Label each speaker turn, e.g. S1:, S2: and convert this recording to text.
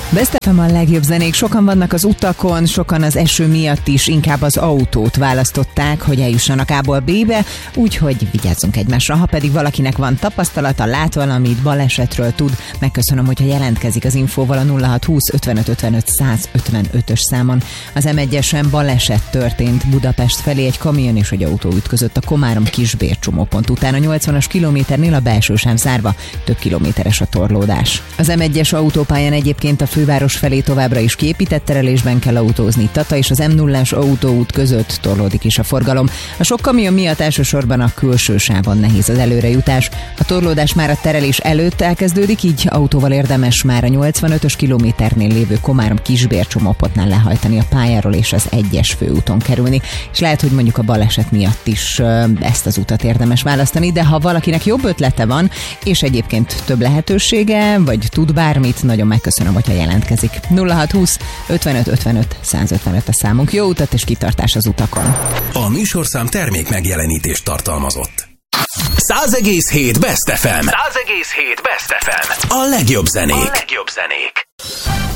S1: Best FM a legjobb zenék. Sokan vannak az utakon, sokan az eső miatt is inkább az autót választották, hogy eljussanak A-ból B-be, úgyhogy vigyázzunk egymásra. Ha pedig valakinek van tapasztalata, lát valamit, balesetről tud, megköszönöm, hogyha jelentkezik az infóval a 0620 55 55 155-ös számon. Az M1-esen baleset történt Budapest felé, egy kamion és egy autó ütközött a Komárom-Kisbér csomópont után. A 80-as kilométernél a belső sáv zárva, több kilométeres a torlódás. Az M1-es autópályán egyébként a főváros felé továbbra is kiépített terelésben kell autózni. Tata és az M0-as autóút között torlódik is a forgalom. A sok kamion miatt elsősorban a külső sávon nehéz az előrejutás. A torlódás már a terelés előtt elkezdődik, így autóval érdemes már a 85-ös kilométernél lévő Komárom-Kisbér csomópontnál lehajtani a pályáról és az 1-es főúton kerülni. És lehet, hogy mondjuk a baleset miatt is ezt az utat érdemes választani, de ha valakinek jobb ötlete van, és egyébként több lehetősége, vagy tud bármit, nagyon megköszönöm, hogyha jelentkezik. 0620 55 55 155 a számunk. Jó utat és kitartás az utakon.
S2: A műsorszám termék megjelenítést tartalmazott. 100,7 Best FM. 100,7 Best FM. A legjobb zenék.